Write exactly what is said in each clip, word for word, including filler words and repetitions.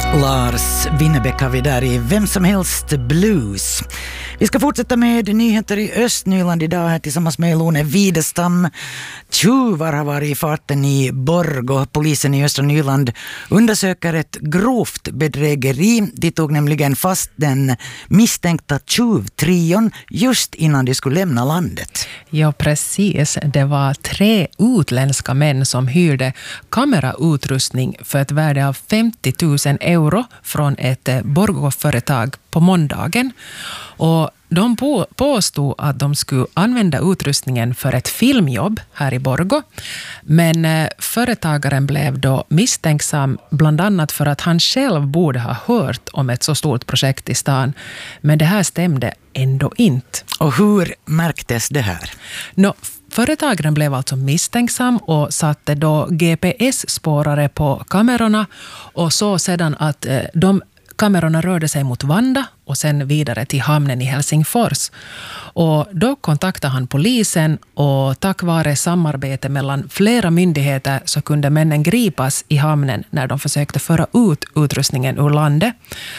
Lars Winnerbäck har vi där i Vem som helst blues. Vi ska fortsätta med nyheter i Östnyland idag här tillsammans med Lone Widestam. Tjuvar har varit i farten i Borgå. Polisen i Östra Nyland undersöker ett grovt bedrägeri. De tog nämligen fast den misstänkta tjuvtrion just innan de skulle lämna landet. Ja, precis. Det var tre utländska män som hyrde kamerautrustning för ett värde av femtio tusen euro från ett Borgå-företag på måndagen. Och de på, påstod att de skulle använda utrustningen för ett filmjobb här i Borgå. Men eh, företagaren blev då misstänksam bland annat för att han själv borde ha hört om ett så stort projekt i stan. Men det här stämde ändå inte. Och hur märktes det här? Nå, företagaren blev alltså misstänksam och satte då G P S-spårare på kamerorna och så sedan att eh, de kamerorna rörde sig mot Vanda och sen vidare till hamnen i Helsingfors. Och då kontaktade han polisen och tack vare samarbete mellan flera myndigheter så kunde männen gripas i hamnen när de försökte föra ut utrustningen ur landet.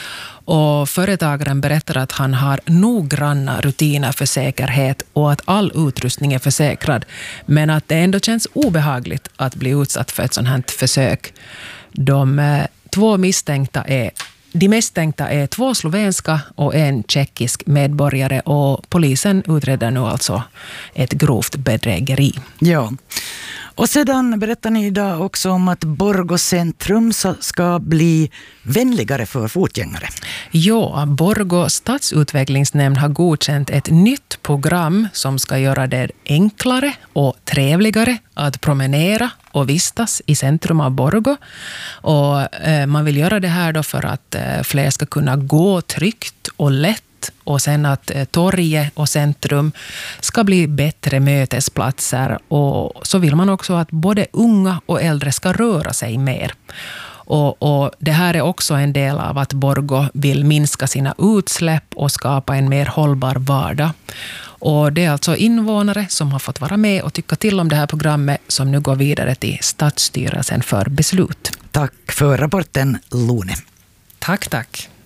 Och företagaren berättar att han har noggranna rutiner för säkerhet och att all utrustning är försäkrad. Men att det ändå känns obehagligt att bli utsatt för ett sådant här försök. De eh, två misstänkta är De misstänkta är två slovenska och en tjeckisk medborgare och polisen utreder nu alltså ett grovt bedrägeri. Ja. Och sedan berättar ni idag också om att Borgå centrum ska bli vänligare för fotgängare. Ja, Borgå stadsutvecklingsnämnd har godkänt ett nytt program som ska göra det enklare och trevligare att promenera och vistas i centrum av Borgå. Och eh, man vill göra det här då för att eh, fler ska kunna gå tryggt och lätt och sen att eh, torget och centrum ska bli bättre mötesplatser och så vill man också att både unga och äldre ska röra sig mer. Och, och det här är också en del av att Borgå vill minska sina utsläpp och skapa en mer hållbar vardag. Och det är alltså invånare som har fått vara med och tycka till om det här programmet som nu går vidare till Stadsstyrelsen för beslut. Tack för rapporten, Lone. Tack, tack.